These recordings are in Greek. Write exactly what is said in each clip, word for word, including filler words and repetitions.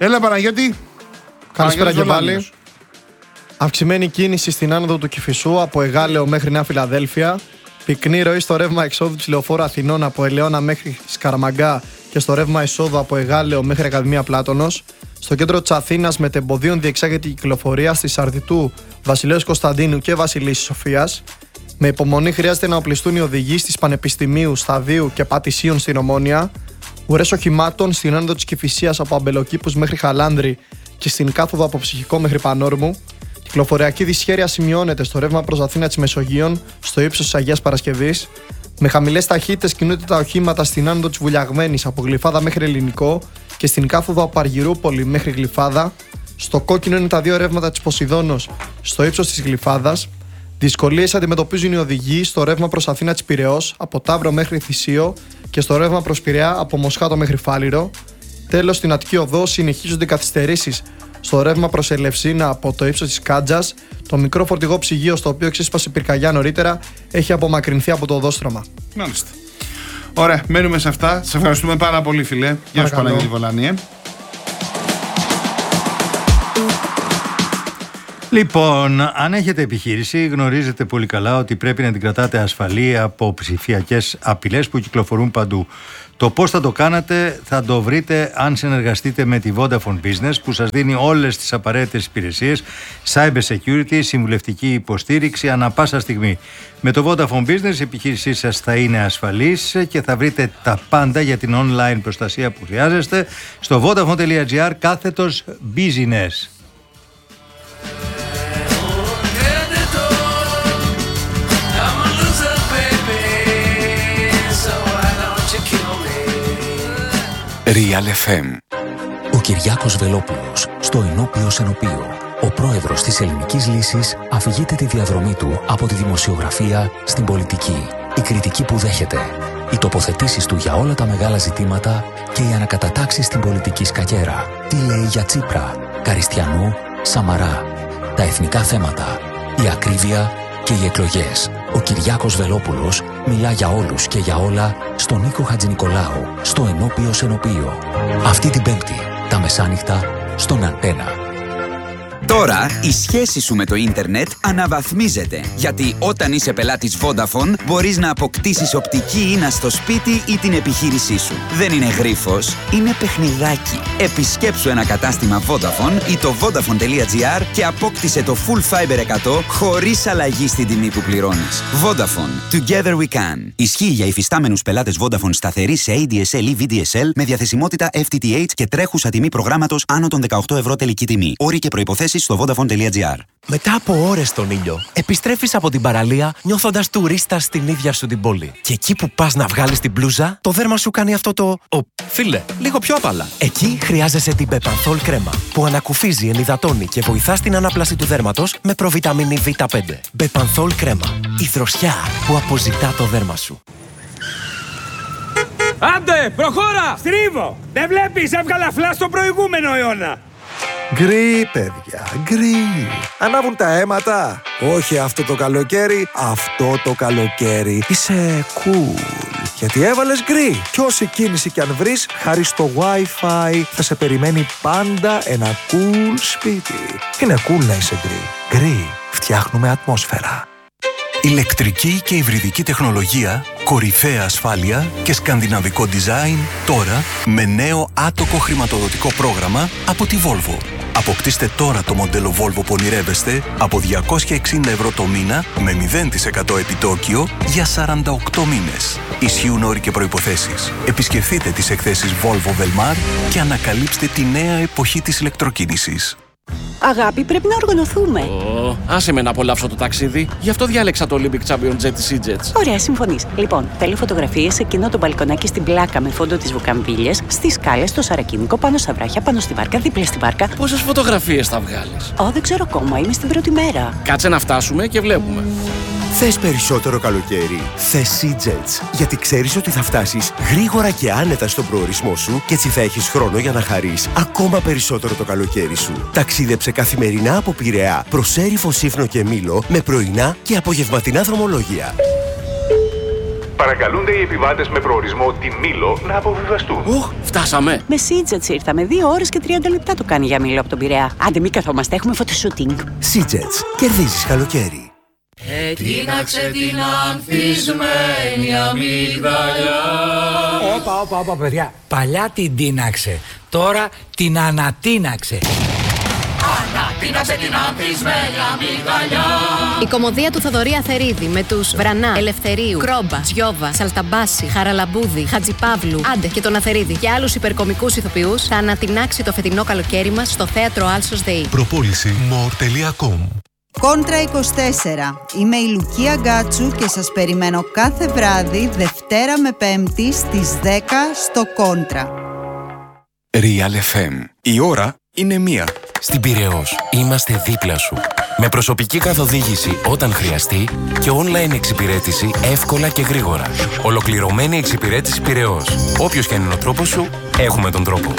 Έλα Παναγιώτη. Καλησπέρα και πάλι. Αυξημένη κίνηση στην άνοδο του Κηφισού από Εγάλεο μέχρι Νέα Φιλαδέλφια. Πυκνή ροή στο ρεύμα εξόδου της Λεωφόρου Αθηνών από Ελαιώνα μέχρι Σκαραμαγκά και στο ρεύμα εισόδου από Εγάλεο μέχρι Ακαδημία Πλάτωνος. Στο κέντρο της Αθήνας μετεμποδίων διεξάγεται η κυκλοφορία στη Σαρδιτού, Βασιλέως Κωνσταντίνου και Βασιλίσσης Σοφίας. Με υπομονή χρειάζεται να οπλιστούν οι οδηγοί στις Πανεπιστημίου, Σταδίου και Πατησίων στην Ομόνια. Ουρές οχημάτων στην άνοδο της Κηφισίας από Αμπελοκήπους μέχρι Χαλάνδρη και στην κάθοδο από Ψυχικό μέχρι Πανόρμου. Κυκλοφοριακή δυσχέρεια σημειώνεται στο ρεύμα προς Αθήνα της Μεσογείων, στο ύψος της Αγίας Παρασκευής. Με χαμηλές ταχύτητες κινούνται τα οχήματα στην άνοδο της Βουλιαγμένης από Γλυφάδα μέχρι Ελληνικό και στην κάθοδο από Αργυρούπολη μέχρι Γλυφάδα. Στο κόκκινο είναι τα δύο ρεύματα της Ποσειδώνος στο ύψος της Γλυφάδας. Δυσκολίες αντιμετωπίζουν οι οδηγοί στο ρεύμα προς Αθήνα της Πειραιώς από Ταύρο μέχρι Θησίο και στο ρεύμα προς Πειραιά από Μοσχάτο μέχρι Φάληρο. Τέλος, στην Αττική Οδό συνεχίζονται καθυστερήσεις στο ρεύμα προς Ελευσίνα από το ύψος της Κάντζας. Το μικρό φορτηγό ψυγείο, στο οποίο ξέσπασε πυρκαγιά νωρίτερα, έχει απομακρυνθεί από το οδόστρωμα. Μάλιστα. Ωραία, μένουμε σε αυτά. Σας ευχαριστούμε πάρα πολύ, φιλέ. Γεια σου, Παναγιώτη Βολάνη. Ε. Λοιπόν, αν έχετε επιχείρηση, γνωρίζετε πολύ καλά ότι πρέπει να την κρατάτε ασφαλή από ψηφιακές απειλές που κυκλοφορούν παντού. Το πώς θα το κάνετε θα το βρείτε αν συνεργαστείτε με τη Vodafone Business, που σας δίνει όλες τις απαραίτητες υπηρεσίες, cyber security, συμβουλευτική υποστήριξη ανά πάσα στιγμή. Με το Vodafone Business η επιχείρησή σας θα είναι ασφαλής και θα βρείτε τα πάντα για την online προστασία που χρειάζεστε στο vodafone.gr κάθετος business. Real εφ εμ. Ο Κυριάκος Βελόπουλος, στο Ενώπιος Ενωπείο. Ο πρόεδρος της Ελληνικής Λύσης αφηγείται τη διαδρομή του από τη δημοσιογραφία στην πολιτική. Η κριτική που δέχεται, οι τοποθετήσεις του για όλα τα μεγάλα ζητήματα και οι ανακατατάξεις στην πολιτική σκακέρα. Τι λέει για Τσίπρα, Καριστιανού, Σαμαρά. Τα εθνικά θέματα, η ακρίβεια και οι εκλογές. Ο Κυριάκος Βελόπουλος μιλά για όλους και για όλα στον Νίκο Χατζηνικολάου, στο Ενώπιος Ενωπείο. Αυτή την Πέμπτη, τα μεσάνυχτα, στον Αντένα. Τώρα η σχέση σου με το ίντερνετ αναβαθμίζεται. Γιατί όταν είσαι πελάτης Vodafone μπορείς να αποκτήσεις οπτική ίνα στο σπίτι ή την επιχείρησή σου. Δεν είναι γρίφος, είναι παιχνιδάκι. Επισκέψου ένα κατάστημα Vodafone ή το vodafone.gr και απόκτησε το Full Fiber εκατό χωρίς αλλαγή στην τιμή που πληρώνεις. Vodafone. Together we can. Ισχύει για υφιστάμενους πελάτες Vodafone σταθερή σε έι ντι ες ελ ή βι ντι ες ελ με διαθεσιμότητα εφ τι τι έιτς και τρέχουσα τιμή προγράμματος άνω των δεκαοκτώ ευρώ τελική τιμή. Όροι και προϋποθέσεις στο vodafone.gr. Μετά από ώρες στον ήλιο, επιστρέφεις από την παραλία νιώθοντας τουρίστας στην ίδια σου την πόλη. Και εκεί που πας να βγάλεις την μπλούζα, το δέρμα σου κάνει αυτό το «Ω, φίλε, λίγο πιο απαλά». Εκεί χρειάζεσαι την Bepanthol κρέμα, που ανακουφίζει, ενυδατώνει και βοηθά στην ανάπλαση του δέρματος με προβιταμίνη βι πέντε. Bepanthol κρέμα, η δροσιά που αποζητά το δέρμα σου. Άντε, προχώρα! Στρίβω! Δεν βλέπεις, έβγαλα φλάς στο προηγούμενο αιώνα. Γκρι, παιδιά, γκρι. Ανάβουν τα αίματα. Όχι αυτό το καλοκαίρι, αυτό το καλοκαίρι. Είσαι cool. Γιατί έβαλες γκρι. Κι όση κίνηση κι αν βρεις, χάρη στο Wi-Fi θα σε περιμένει πάντα ένα cool σπίτι. Είναι cool να είσαι γκρι. Γκρι. Φτιάχνουμε ατμόσφαιρα. Ηλεκτρική και υβριδική τεχνολογία, κορυφαία ασφάλεια και σκανδιναβικό design τώρα με νέο άτοκο χρηματοδοτικό πρόγραμμα από τη Volvo. Αποκτήστε τώρα το μοντέλο Volvo που ονειρεύεστε από διακόσια εξήντα ευρώ το μήνα με μηδέν τοις εκατό επιτόκιο για σαράντα οκτώ μήνες. Ισχύουν όροι και προϋποθέσεις. Επισκεφθείτε τις εκθέσεις Volvo Velmar και ανακαλύψτε τη νέα εποχή της ηλεκτροκίνησης. Αγάπη, πρέπει να οργανωθούμε. Oh, άσε με να απολαύσω το ταξίδι. Γι' αυτό διάλεξα το Olympic Champion Jet της E-Jets. Ωραία, συμφωνείς. Λοιπόν, θέλω φωτογραφίες σε εκείνο το μπαλκονάκι στην πλάκα με φόντο τις βουκαμβίλιες, στις σκάλες, στο Σαρακίνικο, πάνω στα βράχια, πάνω στη βάρκα, δίπλα στη βάρκα. Πόσες φωτογραφίες θα βγάλεις? Ω, δεν ξέρω ακόμα. Είμαι στην πρώτη μέρα. Κάτσε να φτάσουμε και βλέπουμε. Θες περισσότερο καλοκαίρι? Θες E-Jets. Γιατί ξέρεις ότι θα φτάσεις γρήγορα και άνετα στον προορισμό σου και έτσι θα έχεις χρόνο για να χαρείς ακόμα περισσότερο το καλοκαίρι σου. Ταξίδεψε καθημερινά από Πειραιά προς Έρυφο, Σύφνο και Μήλο με πρωινά και απογευματινά δρομολόγια. Παρακαλούνται οι επιβάτες με προορισμό την Μήλο να αποβιβαστούν. Οχ, φτάσαμε. Με Seajets ήρθαμε. Δύο ώρες και τριάντα λεπτά το κάνει για Μήλο από τον Πειραιά. Άντε, μην καθόμαστε, έχουμε φωτοσούτινγκ. Seajets. Κερδίζεις καλοκαίρι. Ετίναξε την ανθισμένη αμυγδαλιά. Όπα, όπα, όπα, παιδιά. Παλιά την τίναξε. Τώρα την ανατίναξε. Ανατίναξε την ανθισμένη αμυγδαλιά. Η κωμωδία του Θοδωρή Αθερίδη με τους Βρανά, Ελευθερίου, Κρόμπα, Τζιόβα, Σαλταμπάση, Χαραλαμπούδη, Χατζιπαύλου, Άντε και τον Αθερίδη και άλλους υπερκομικούς ηθοποιούς θα ανατινάξει το φετινό καλοκαίρι μας στο θέατρο Άλσος ΔΕΗ. Προπόληση more τελεία com. Κόντρα είκοσι τέσσερα. Είμαι η Λουκία Γκάτσου και σας περιμένω κάθε βράδυ Δευτέρα με Πέμπτη στις δέκα στο Κόντρα. Real εφ εμ. Η ώρα είναι μία. Στην Πειραιώς είμαστε δίπλα σου. Με προσωπική καθοδήγηση όταν χρειαστεί και online εξυπηρέτηση εύκολα και γρήγορα. Ολοκληρωμένη εξυπηρέτηση Πειραιώς. Όποιος και αν είναι ο τρόπος σου, έχουμε τον τρόπο.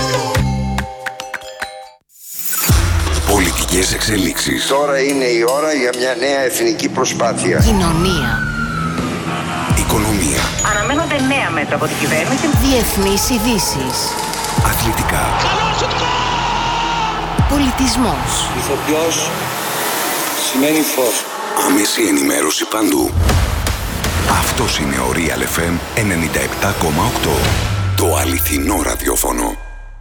Πολιτικές εξελίξεις. Τώρα είναι η ώρα για μια νέα εθνική προσπάθεια. Κοινωνία. Οικονομία. Αναμένονται νέα μέτρα από την κυβέρνηση. Διεθνείς ειδήσεις. Αθλητικά. Πολιτισμός. Ηθοποιός σημαίνει φως. Άμεση ενημέρωση παντού. Αυτός είναι ο Real εφ εμ ενενήντα επτά κόμμα οκτώ. Το αληθινό ραδιόφωνο.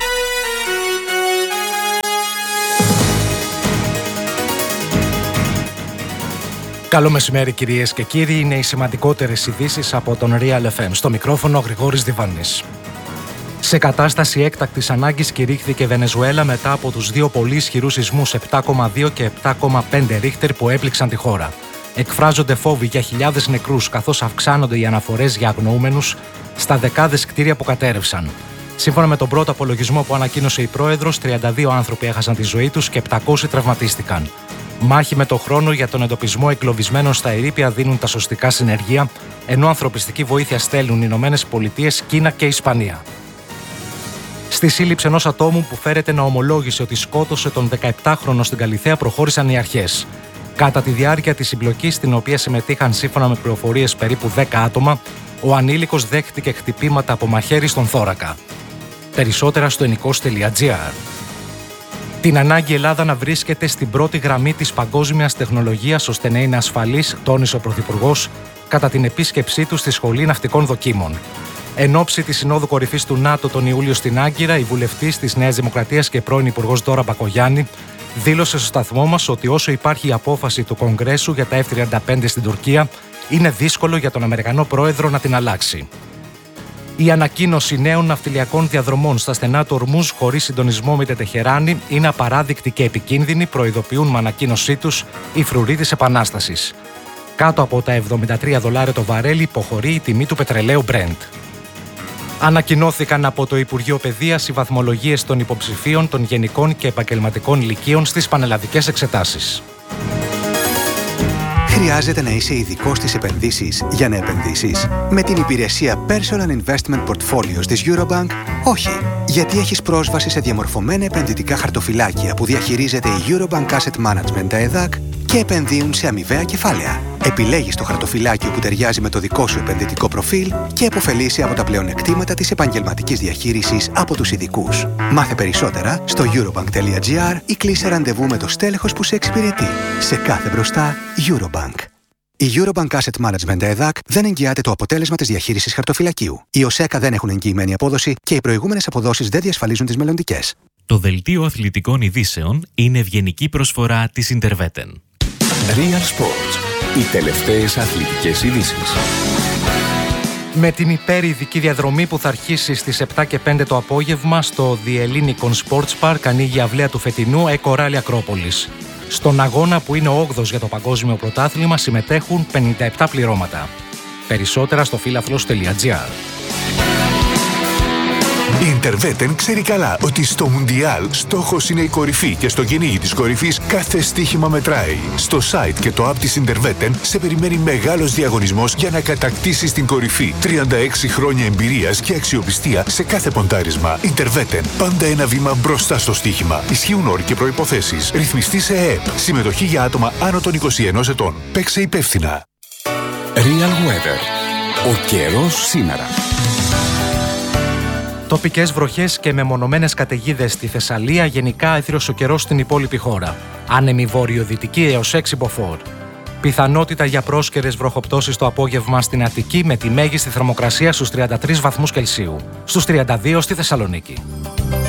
Καλό μεσημέρι κυρίες και κύριοι, είναι οι σημαντικότερες ειδήσεις από τον Real εφ εμ. Στο μικρόφωνο ο Γρηγόρης Διβάνης. Σε κατάσταση έκτακτης ανάγκης κηρύχθηκε η Βενεζουέλα μετά από τους δύο πολύ ισχυρούς σεισμούς επτά κόμμα δύο και επτά κόμμα πέντε ρίχτερ που έπληξαν τη χώρα. Εκφράζονται φόβοι για χιλιάδες νεκρούς, καθώς αυξάνονται οι αναφορές για αγνοούμενους στα δεκάδες κτίρια που κατέρευσαν. Σύμφωνα με τον πρώτο απολογισμό που ανακοίνωσε η πρόεδρος, τριάντα δύο άνθρωποι έχασαν τη ζωή τους και επτακόσιοι τραυματίστηκαν. Μάχη με το χρόνο για τον εντοπισμό εγκλωβισμένων στα ερείπια δίνουν τα σωστικά συνεργεία, ενώ ανθρωπιστική βοήθεια στέλνουν οι Ηνωμένες Πολιτείες, Κίνα και Ισπανία. Στη σύλληψη ενός ατόμου που φέρεται να ομολόγησε ότι σκότωσε τον δεκαεπτάχρονο στην Καλιθέα προχώρησαν οι αρχές. Κατά τη διάρκεια της συμπλοκής, στην οποία συμμετείχαν σύμφωνα με πληροφορίες περίπου δέκα άτομα, ο ανήλικος δέχτηκε χτυπήματα από μαχαίρι στον θώρακα. Περισσότερα στο ενικός τελεία τζι άρ. Την ανάγκη η Ελλάδα να βρίσκεται στην πρώτη γραμμή της παγκόσμιας τεχνολογίας ώστε να είναι ασφαλής, τόνισε ο Πρωθυπουργός κατά την επίσκεψή του στη Σχολή Ναυτικών Δοκίμων. Εν ώψη της Συνόδου Κορυφής του ΝΑΤΟ τον Ιούλιο στην Άγκυρα, η βουλευτής της Νέας Δημοκρατίας και πρώην Υπουργός Δώρα Μπακογιάννη δήλωσε στο σταθμό μας ότι όσο υπάρχει η απόφαση του Κογκρέσου για τα εφ τριάντα πέντε στην Τουρκία, είναι δύσκολο για τον Αμερικανό πρόεδρο να την αλλάξει. Η ανακοίνωση νέων ναυτιλιακών διαδρομών στα στενά του Ορμούζ χωρίς συντονισμό με την Τεχεράνη είναι απαράδεκτη και επικίνδυνη, προειδοποιούν με ανακοίνωσή τους οι φρουροί της Επανάστασης. Κάτω από τα εβδομήντα τρία δολάρια το βαρέλι υποχωρεί η τιμή του πετρελαίου Brent. Ανακοινώθηκαν από το Υπουργείο Παιδείας οι βαθμολογίες των υποψηφίων των γενικών και επαγγελματικών λυκείων στις πανελλαδικές εξετάσεις. Χρειάζεται να είσαι ειδικός στις επενδύσεις για να επενδύσεις? Με την υπηρεσία Personal Investment Portfolios της Eurobank, όχι. Γιατί έχεις πρόσβαση σε διαμορφωμένα επενδυτικά χαρτοφυλάκια που διαχειρίζεται η Eurobank Asset Management ΕΔΑΚ και επενδύουν σε αμοιβαία κεφάλαια. Επιλέγεις το χαρτοφυλάκιο που ταιριάζει με το δικό σου επενδυτικό προφίλ και επωφελείσαι από τα πλεονεκτήματα της επαγγελματικής διαχείρισης από τους ειδικούς. Μάθε περισσότερα στο eurobank τελεία gr ή κλείσε ραντεβού με το στέλεχος που σε εξυπηρετεί. Σε κάθε μπροστά, Eurobank. Η Eurobank Asset Management ΕΔΑΚ δεν εγγυάται το αποτέλεσμα της διαχείρισης χαρτοφυλακίου. Οι ΟΣΕΚΑ δεν έχουν εγγυημένη απόδοση και οι προηγούμενες αποδόσεις δεν διασφαλίζουν τις μελλοντικές. Το δελτίο αθλητικών ειδήσεων είναι ευγενική προσφορά της Interveten. Real Sports. Οι τελευταίες αθλητικές ειδήσεις. Με την υπέρηδική διαδρομή που θα αρχίσει στις επτά και πέντε το απόγευμα στο The Ellinikon Sports Park ανοίγει η αυλαία του φετινού Eco Rally Ακρόπολης. Στον αγώνα που είναι ο όγδοος για το παγκόσμιο πρωτάθλημα συμμετέχουν πενήντα επτά πληρώματα. Περισσότερα στο φίλαθλος τελεία τζι άρ. Η Interveten ξέρει καλά ότι στο Μουντιάλ στόχος είναι η κορυφή και στο κυνήγι της κορυφής κάθε στοίχημα μετράει. Στο site και το app της Interveten σε περιμένει μεγάλος διαγωνισμός για να κατακτήσεις την κορυφή. τριάντα έξι χρόνια εμπειρίας και αξιοπιστία σε κάθε ποντάρισμα. Interveten. Πάντα ένα βήμα μπροστά στο στοίχημα. Ισχύουν όροι και προϋποθέσεις. Ρυθμιστή σε ΕΕΠ. Συμμετοχή για άτομα άνω των είκοσι ενός ετών. Παίξε υπεύθυνα. Real Weather. Ο καιρός σήμερα. Τοπικές βροχές και μεμονωμένες καταιγίδες στη Θεσσαλία, γενικά έθριος ο καιρός στην υπόλοιπη χώρα. Άνεμη βορειοδυτική έως έξι μποφόρ. Πιθανότητα για πρόσκαιρες βροχοπτώσεις το απόγευμα στην Αττική με τη μέγιστη θερμοκρασία στους τριάντα τρεις βαθμούς Κελσίου, στους τριάντα δύο στη Θεσσαλονίκη.